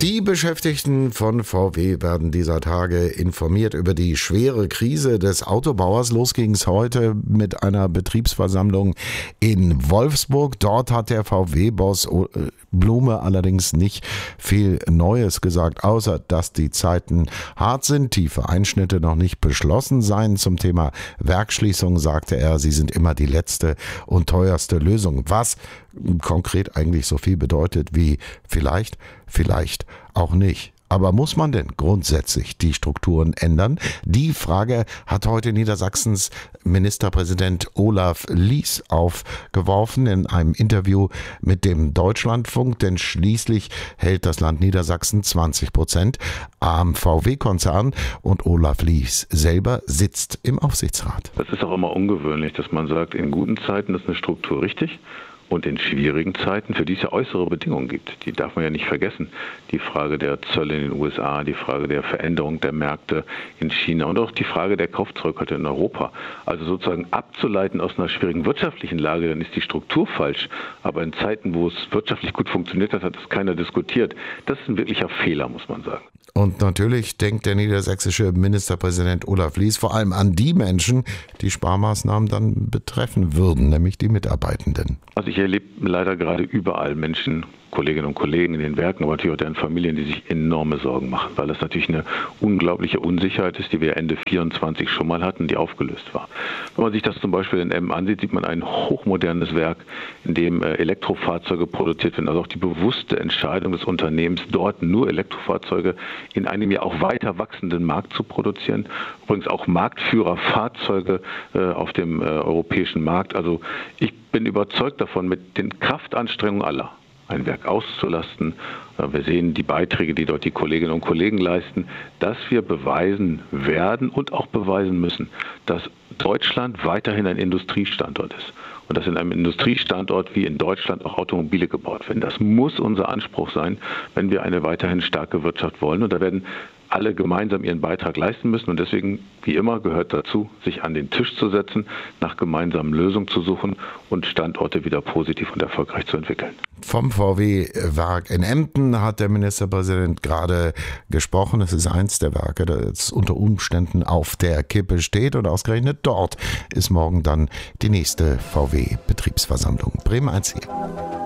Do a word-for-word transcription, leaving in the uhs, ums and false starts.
Die Beschäftigten von V W werden dieser Tage informiert über die schwere Krise des Autobauers. Los ging es heute mit einer Betriebsversammlung in Wolfsburg. Dort hat der V W-Boss Blume allerdings nicht viel Neues gesagt, außer dass die Zeiten hart sind, tiefe Einschnitte noch nicht beschlossen seien. Zum Thema Werksschließung sagte er, sie sind immer die letzte und teuerste Lösung. Was konkret eigentlich so viel bedeutet wie vielleicht, vielleicht auch nicht. Aber muss man denn grundsätzlich die Strukturen ändern? Die Frage hat heute Niedersachsens Ministerpräsident Olaf Lies aufgeworfen in einem Interview mit dem Deutschlandfunk, denn schließlich hält das Land Niedersachsen zwanzig Prozent am V W-Konzern und Olaf Lies selber sitzt im Aufsichtsrat. Das ist auch immer ungewöhnlich, dass man sagt, in guten Zeiten ist eine Struktur richtig. Und in schwierigen Zeiten, für die es ja äußere Bedingungen gibt, die darf man ja nicht vergessen. Die Frage der Zölle in den U S A, die Frage der Veränderung der Märkte in China und auch die Frage der Kaufzurückhaltung in Europa. Also sozusagen abzuleiten aus einer schwierigen wirtschaftlichen Lage, dann ist die Struktur falsch. Aber in Zeiten, wo es wirtschaftlich gut funktioniert hat, hat es keiner diskutiert. Das ist ein wirklicher Fehler, muss man sagen. Und natürlich denkt der niedersächsische Ministerpräsident Olaf Lies vor allem an die Menschen, die Sparmaßnahmen dann betreffen würden, nämlich die Mitarbeitenden. Also ich erlebe leider gerade überall Menschen, Kolleginnen und Kollegen in den Werken, aber natürlich auch deren Familien, die sich enorme Sorgen machen, weil das natürlich eine unglaubliche Unsicherheit ist, die wir Ende vierundzwanzig schon mal hatten, die aufgelöst war. Wenn man sich das zum Beispiel in Emmen ansieht, sieht man ein hochmodernes Werk, in dem Elektrofahrzeuge produziert werden. Also auch die bewusste Entscheidung des Unternehmens, dort nur Elektrofahrzeuge in einem ja auch weiter wachsenden Markt zu produzieren. Übrigens auch Marktführerfahrzeuge äh, auf dem äh, europäischen Markt. Also ich bin überzeugt davon, mit den Kraftanstrengungen aller ein Werk auszulasten. Wir sehen die Beiträge, die dort die Kolleginnen und Kollegen leisten, dass wir beweisen werden und auch beweisen müssen, dass Deutschland weiterhin ein Industriestandort ist. Und dass in einem Industriestandort wie in Deutschland auch Automobile gebaut werden. Das muss unser Anspruch sein, wenn wir eine weiterhin starke Wirtschaft wollen. Und da werden alle gemeinsam ihren Beitrag leisten müssen. Und deswegen, wie immer, gehört dazu, sich an den Tisch zu setzen, nach gemeinsamen Lösungen zu suchen und Standorte wieder positiv und erfolgreich zu entwickeln. Vom V W-Werk in Emden hat der Ministerpräsident gerade gesprochen. Es ist eins der Werke, das unter Umständen auf der Kippe steht. Und ausgerechnet dort ist morgen dann die nächste V W-Betriebsversammlung. Bremen eins hier.